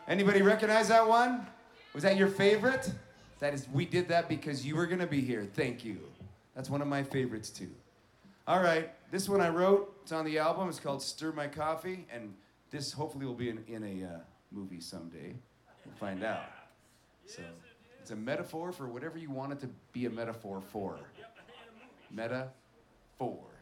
Anybody recognize that one? Was that your favorite? We did that because you were gonna be here. Thank you. That's one of my favorites too. All right, this one I wrote. It's on the album. It's called Stir My Coffee, and this hopefully will be in a movie someday. We'll find out. So it's a metaphor for whatever you want it to be a metaphor for. Metaphor.